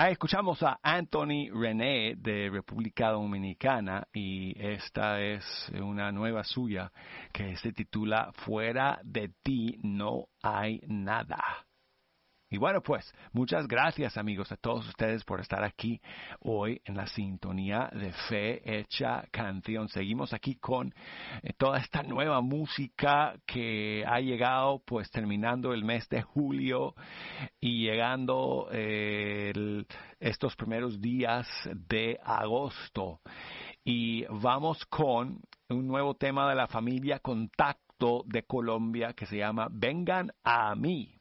Escuchamos a Anthony René de República Dominicana y esta es una nueva suya que se titula Fuera de ti no hay nada. Y bueno, pues, muchas gracias amigos a todos ustedes por estar aquí hoy en la sintonía de Fe Hecha Canción. Seguimos aquí con toda esta nueva música que ha llegado pues terminando el mes de julio y llegando estos primeros días de agosto. Y vamos con un nuevo tema de la familia Contacto de Colombia que se llama Vengan a mí.